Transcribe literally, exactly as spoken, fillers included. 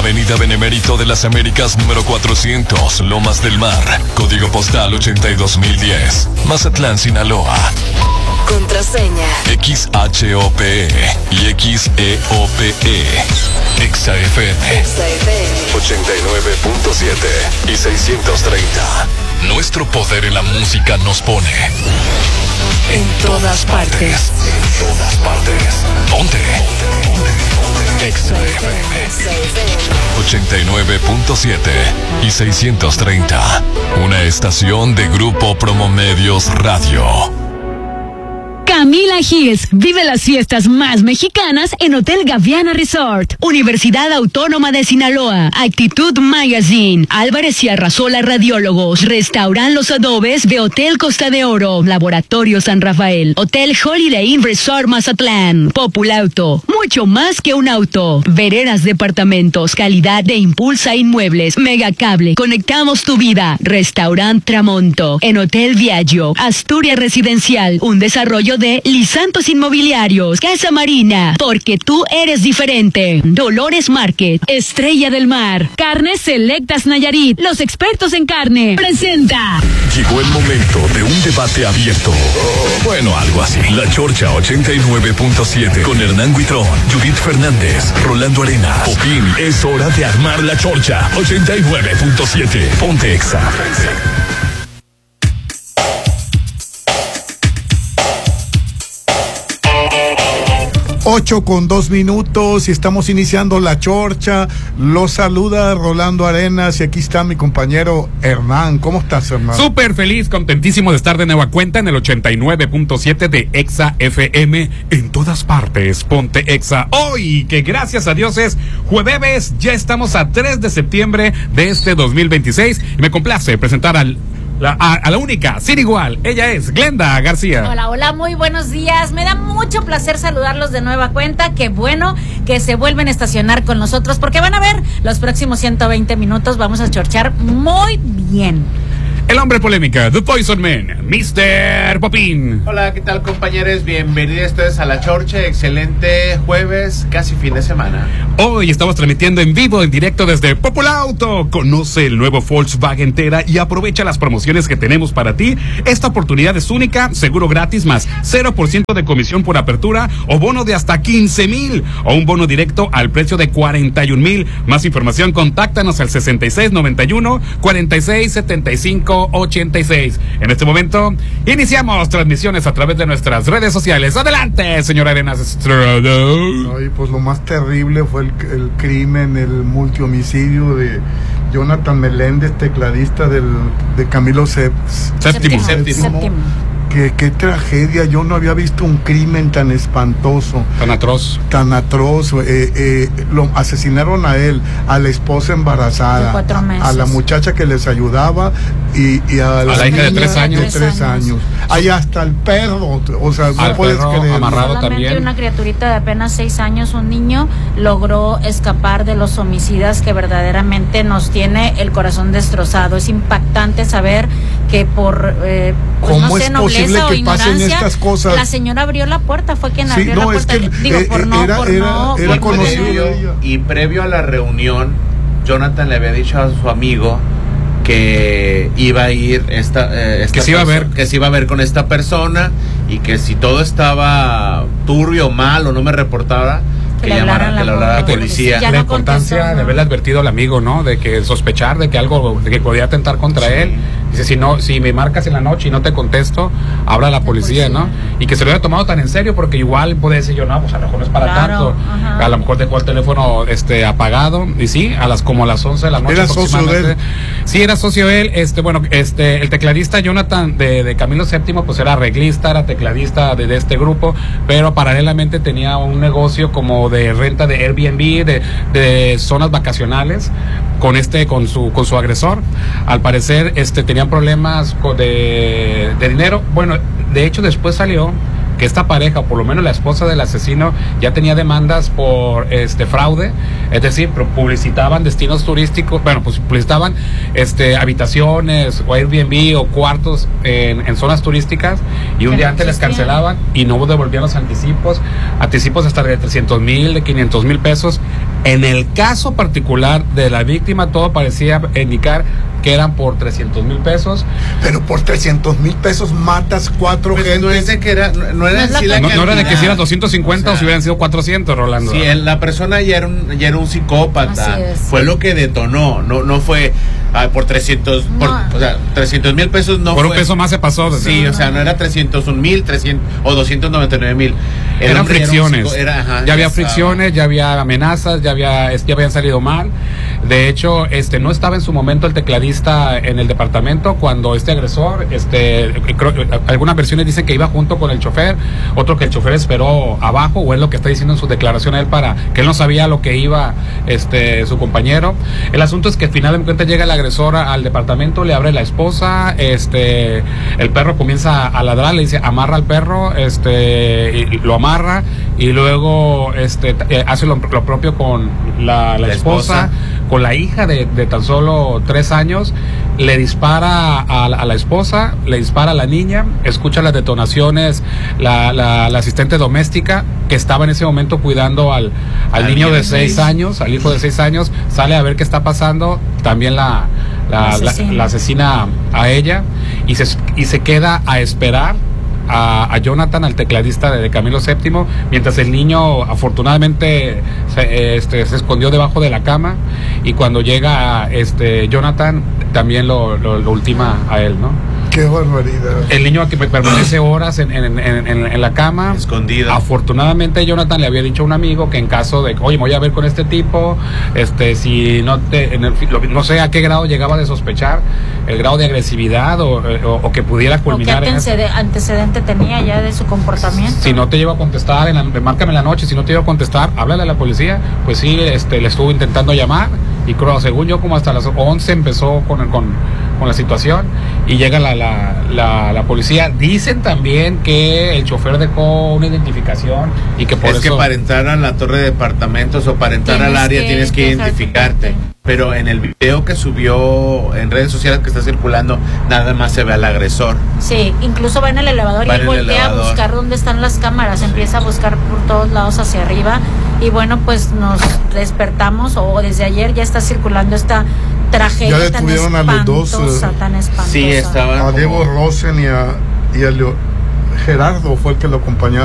Avenida Benemérito de las Américas número cuatrocientos, Lomas del Mar, código postal ochenta y dos mil diez, Mazatlán, Sinaloa. Contraseña X H O P E y X E O P E. Exa F M ochenta y nueve punto siete y seiscientos treinta. Nuestro poder en la música nos pone en todas partes. En todas partes. Ponte. Exa F M ochenta y nueve punto siete y seiscientos treinta. Una estación de Grupo Promomedios Radio. Camila Hills vive las fiestas más mexicanas en Hotel Gaviana Resort, Universidad Autónoma de Sinaloa, Actitud Magazine, Álvarez y Arrasola Radiólogos, Restaurant Los Adobes de Hotel Costa de Oro, Laboratorio San Rafael, Hotel Holiday Inn Resort Mazatlán, Populauto, mucho más que un auto, Veredas Departamentos, calidad de Impulsa Inmuebles, Megacable, conectamos tu vida, Restaurant Tramonto, en Hotel Viaggio, Asturias Residencial, un desarrollo de Lisantos Inmobiliarios, Casa Marina, porque tú eres diferente. Dolores Market, Estrella del Mar, Carnes Selectas Nayarit, los expertos en carne, presenta. Llegó el momento de un debate abierto. Bueno, algo así. La Chorcha ochenta y nueve punto siete con Hernán Guitrón, Judith Fernández, Rolando Arenas. Popín, es hora de armar la Chorcha ochenta y nueve punto siete. Ponte Exa. Ocho con dos minutos y estamos iniciando la Chorcha. Los saluda Rolando Arenas y aquí está mi compañero Hernán. ¿Cómo estás, Hernán? Súper feliz, contentísimo de estar de nueva cuenta en el ochenta y nueve punto siete de Exa F M en todas partes. Ponte Exa. Hoy, que gracias a Dios es jueves, ya estamos a tres de septiembre de este dos mil veintiséis y me complace presentar al La, a, a la única, sin igual, ella es Glenda García. Hola, hola, muy buenos días. Me da mucho placer saludarlos de nueva cuenta. Qué bueno que se vuelven a estacionar con nosotros porque van a ver, los próximos ciento veinte minutos vamos a chorchar muy bien. El hombre polémica, The Poison Man, mister Popín. Hola, ¿qué tal, compañeros? Bienvenidos ustedes a la Chorcha. Excelente jueves, casi fin de semana. Hoy estamos transmitiendo en vivo, en directo desde Populauto. Conoce el nuevo Volkswagen Tera y aprovecha las promociones que tenemos para ti. Esta oportunidad es única, seguro gratis más cero por ciento de comisión por apertura o bono de hasta quince mil o un bono directo al precio de cuarenta y un mil. Más información, contáctanos al sesenta y seis noventa y uno cuarenta y seis setenta y cinco ochenta y seis. En este momento iniciamos transmisiones a través de nuestras redes sociales. Adelante, señor Arenas Estrada. Ay, pues lo más terrible fue el, el crimen, el multihomicidio de Jonathan Meléndez, tecladista del, de Camilo Seps. Séptimo. Séptimo. Séptimo. Qué, qué tragedia, yo no había visto un crimen tan espantoso. Tan atroz. Tan atroz. Eh, eh, lo asesinaron a él, a la esposa embarazada, de cuatro meses. A, a la muchacha que les ayudaba y, y a, a la, la hija de tres años. De tres años. Ahí hasta el perro, o sea, no al puedes perro creer. Amarrado solamente también. Una criaturita de apenas seis años, un niño, logró escapar de los homicidas que verdaderamente nos tiene el corazón destrozado. Es impactante saber que por eh, pues ¿Cómo no sé, es nobleza posible o que pasen ignorancia, estas cosas? La señora abrió la puerta, fue quien Sí, abrió no, la es puerta. que, Digo, eh, por no, era- por era- no, era por Y no- conocido. previo, y previo a la reunión, Jonathan le había dicho a su amigo que iba a ir esta, eh, esta Que se iba a ver. perso- que se iba a ver con esta persona y que si todo estaba turbio, mal o no me reportaba, que, Que le llamara, hablaran que la le hablara a la policía. policía. Ya La no importancia contestó, de ¿no? haberle advertido al amigo, ¿no? De que sospechar de que algo, de que podía atentar contra Sí. él. Dice, si no, si me marcas en la noche y no te contesto, habla a la policía, ¿no? Y que se lo haya tomado tan en serio porque igual puede decir yo, no, pues a lo mejor no es para Claro, tanto. ajá. A lo mejor dejó el teléfono este apagado. Y sí, a las como a las once de la noche. Era socio de él. aproximadamente. Sí, era socio él. Este, bueno, este, el tecladista Jonathan de, de Camilo Séptimo, pues era arreglista, era tecladista de, de este grupo, pero paralelamente tenía un negocio como de renta de Airbnb, de, de zonas vacacionales, con este, con su, con su agresor. Al parecer, este, tenían problemas co- de, de dinero. Bueno, de hecho, después salió que esta pareja, o por lo menos la esposa del asesino, ya tenía demandas por este fraude, es decir, publicitaban destinos turísticos, bueno, pues publicitaban este habitaciones o Airbnb o cuartos en, en zonas turísticas, y un Que día no antes les existían. cancelaban y no devolvían los anticipos, anticipos hasta de trescientos mil, de quinientos mil pesos. En el caso particular de la víctima, todo parecía indicar que eran por trescientos mil pesos. Pero por trescientos mil pesos matas cuatro Pues gente. no es de que era, no, no era No en es la sí la No, no era de que si eran cantidad. doscientos cincuenta o, O sea, si hubieran sido cuatrocientos, Rolando. Sí, el- la persona ya era un, ya era un psicópata. Así es. Fue lo que detonó. No, no fue ah, por trescientos, por, No. o sea, trescientos mil pesos no por un fue. peso más se pasó. Sí, o sea, no era trescientos un mil, trescientos o doscientos noventa y nueve mil. El Eran hombre era un fricciones. psico- era, ajá, ya había estaba. fricciones, ya había amenazas, ya había, ya habían salido mal. De hecho, este no estaba en su momento el tecladista en el departamento cuando este agresor, este, creo, algunas versiones dicen que iba junto con el chofer, otro que el chofer esperó abajo, o es lo que está diciendo en su declaración él, para que él no sabía lo que iba este su compañero. El asunto es que al final de cuentas llega el agresor al departamento, le abre la esposa, este, el perro comienza a ladrar, le dice amarra al perro, este, y lo amarra, y luego este eh, hace lo, lo propio con la, la, La esposa, esposa. con la hija de, de tan solo tres años, le dispara a, la- a la esposa, le dispara a la niña, escucha las detonaciones, la, la, la asistente doméstica que estaba en ese momento cuidando al, al, Al niño niño de de seis seis. años, al hijo de seis años, sale a ver qué está pasando, también la, la, la, Asesina. la asesina a ella, y se, y se queda a esperar a, a Jonathan, al tecladista de, de Camilo séptimo, mientras el niño afortunadamente se, este, se escondió debajo de la cama, y cuando llega este Jonathan también lo, lo, lo ultima a él, ¿no? Qué barbaridad. El niño que permanece horas en, en, en, en, en la cama. Escondido. Afortunadamente Jonathan le había dicho a un amigo que en caso de, oye, me voy a ver con este tipo, este, si no te, en el, lo- no sé a qué grado llegaba de sospechar, el grado de agresividad o, o, o que pudiera ¿O qué culminar en eso. antecede- antecedente tenía ya de su comportamiento? Si no te llevo a contestar, en la, márcame en la noche, si no te llevo a contestar, háblale a la policía. Pues sí, este, le estuvo intentando llamar, y creo, según yo, como hasta las once empezó con, con, con la situación, y llega la, la, la, la policía. Dicen también que el chofer dejó una identificación y que por Es eso... que para entrar a la torre de departamentos o para entrar Tienes al área que tienes que dejarte identificarte. parte. Pero en el video que subió en redes sociales que está circulando, nada más se ve al agresor. Sí, incluso va en el elevador Va y él en el voltea elevador. a buscar dónde están las cámaras, empieza a buscar por todos lados hacia arriba, y bueno, pues nos despertamos, o desde ayer ya está circulando esta tragedia Ya tan detuvieron a los dos, espantosa, eh, tan espantosa. Sí, estaban A como- Diego Rosen y a, y a Leo- Gerardo fue el que lo acompañaba.